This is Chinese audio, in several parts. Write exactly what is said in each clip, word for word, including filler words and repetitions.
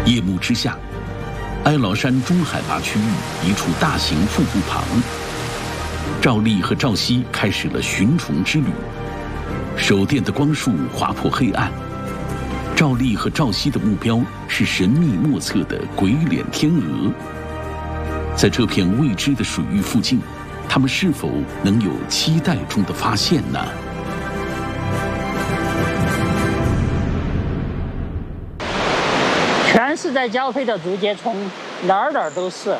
夜幕之下，哀牢山中海拔区域一处大型瀑布旁，赵丽和赵熙开始了寻虫之旅。手电的光束划破黑暗，赵丽和赵熙的目标是神秘莫测的鬼脸天鹅。在这片未知的水域附近，他们是否能有期待中的发现呢？ 全是在交配的竹节虫，哪儿哪儿都是。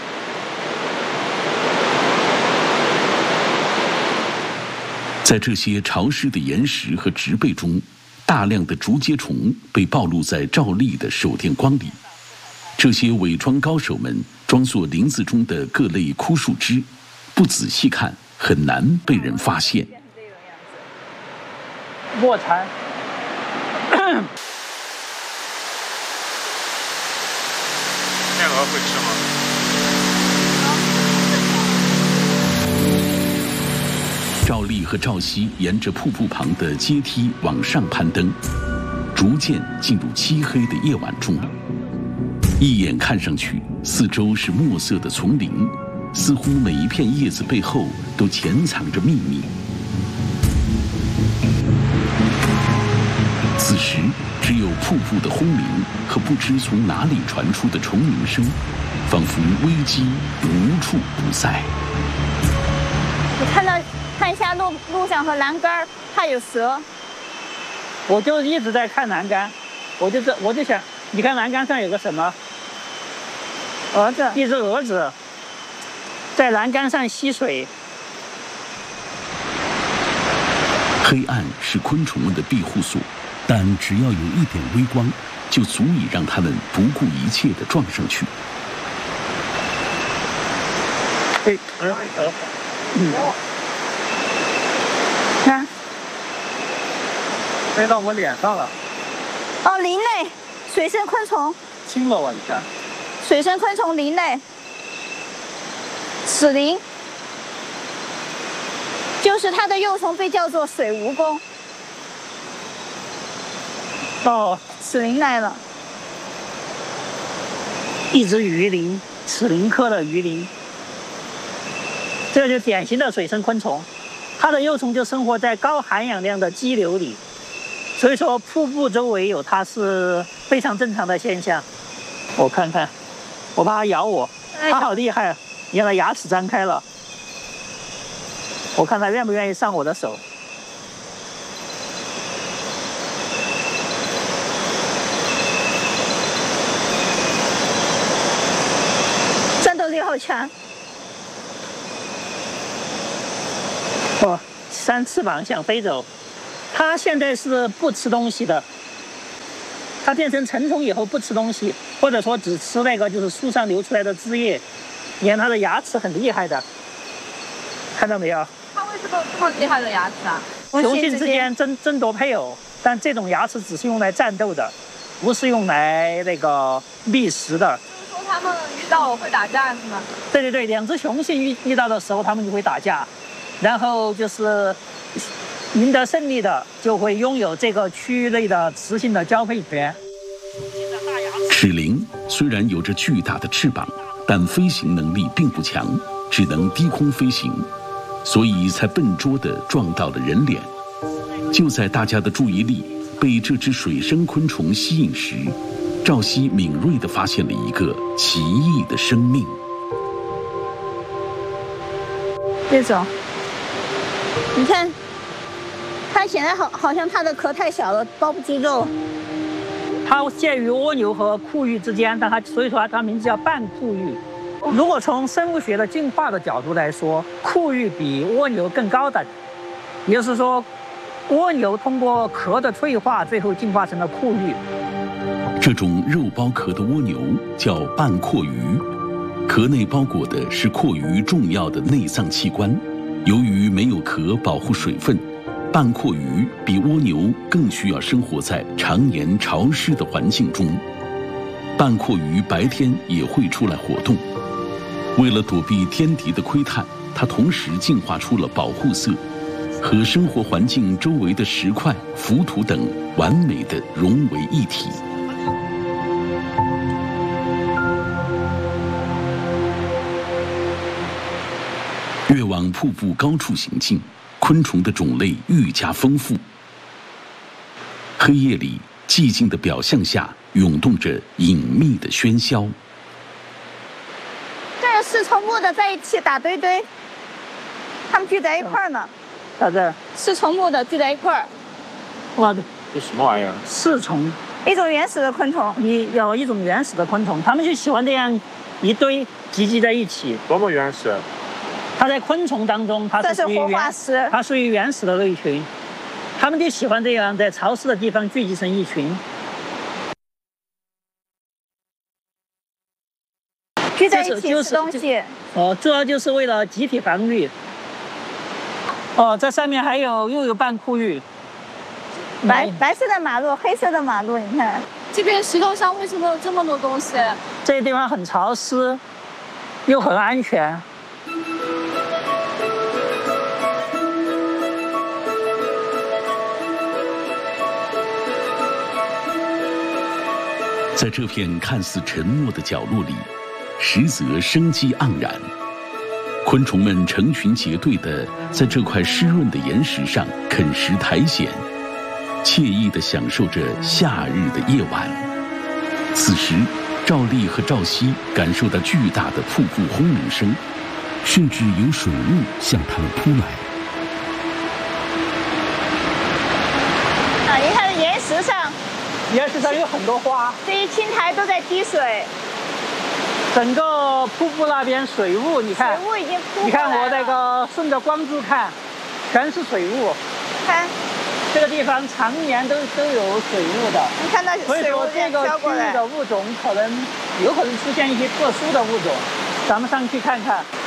在这些潮湿的岩石和植被中，大量的竹节虫被暴露在赵丽的手电光里。这些伪装高手们装作林子中的各类枯树枝，不仔细看很难被人发现。 卧蚕。 天鹅会吃吗？ 赵丽和赵熙沿着瀑布旁的阶梯往上攀登，逐渐进入漆黑的夜晚中。一眼看上去，四周是墨色的丛林，似乎每一片叶子背后都潜藏着秘密。此时，只有瀑布的轰鸣和不知从哪里传出的虫鸣声，仿佛危机无处不在。 我看到看一下路路上和栏杆，还有蛇。 我就一直在看栏杆，我就是我就想，你看栏杆上有个什么？ 蛾子， 一只蛾子在栏杆上吸水。 黑暗是昆虫们的庇护所，但只要有一点微光，就足以让它们不顾一切地撞上去。 哎，呃呃，嗯， 看， 飞到我脸上了。 哦，林类水生昆虫， 亲了我一下。 水生昆虫林类，齿蛉，就是它的幼虫被叫做水蜈蚣。 哦， 齿蛉来了， 一只鱼鳞，齿蛉科的鱼鳞，这就典型的水生昆虫，它的幼虫就生活在高含氧量的激流里，所以说瀑布周围有它是非常正常的现象。我看看。我怕它咬我，它好厉害，你看它牙齿张开了，我看它愿不愿意上我的手。 战斗力好强。 哦，扇翅膀想飞走，它现在是不吃东西的。它变成成虫以后不吃东西，或者说只吃那个就是树上流出来的汁液。你看它的牙齿很厉害的，看到没有？ 它为什么有这么厉害的牙齿啊？ 雄性之间争争夺配偶，但这种牙齿只是用来战斗的，不是用来那个觅食的。 就是说它们遇到会打架是吗？ 对对对，两只雄性遇遇到的时候，它们就会打架，然后就是赢得胜利的就会拥有这个区域内的雌性的交配权。 齿蛉虽然有着巨大的翅膀，但飞行能力并不强，只能低空飞行，所以才笨拙地撞到了人脸。就在大家的注意力被这只水生昆虫吸引时，赵熙敏锐地发现了一个奇异的生命。 这种，你看。它显然好，好像它的壳太小了，包不住肉。 它介于蜗牛和库域之间，但它所以说它名字叫半库域。如果从生物学的进化的角度来说，库域比蜗牛更高等，也就是说，蜗牛通过壳的退化，最后进化成了库域。 这种肉包壳的蜗牛叫半阔鱼，壳内包裹的是阔鱼重要的内脏器官。由于没有壳保护水分，半阔鱼比蜗牛更需要生活在常年潮湿的环境中。半阔鱼白天也会出来活动，为了躲避天敌的窥探，它同时进化出了保护色，和生活环境周围的石块、浮土等完美的融为一体。 瀑布高处行进，昆虫的种类愈加丰富。黑夜里，寂静的表象下涌动着隐秘的喧嚣。 这是四重目的在一起打堆堆，它们聚在一块儿呢。 在这儿， 四重目的聚在一块儿。 哇， 这什么玩意儿？ 四重， 一种原始的昆虫。 你有一种原始的昆虫，它们就喜欢这样一堆集集在一起。 多么原始！ 它在昆虫当中，它是属于这是活化原石， 它属于原始的类群。它们就喜欢这样在潮湿的地方聚集成一群。 聚在一起就是吃东西。 哦，主要就是为了集体防御。哦，这上面还有又有半库域。 白白色的马路，黑色的马路，你看。 这边石头上为什么有这么多东西？ 这个地方很潮湿，又很安全。 在这片看似沉默的角落里，实则生机盎然。昆虫们成群结队地在这块湿润的岩石上啃食苔藓，惬意地享受着夏日的夜晚。此时，赵丽和赵熙感受到巨大的瀑布轰鸣声，甚至有水雾向他们扑来。 啊，你看岩石上， 岩石上有很多花， 这一青苔都在滴水， 整个瀑布那边水雾，你看， 水雾已经扑你看我过来了那个顺着光柱看，全是水雾。 看， 这个地方常年都都有水雾的， 你看到所以水雾这样说这个飘过来区域的。物种可能有可能出现一些特殊的物种，咱们上去看看。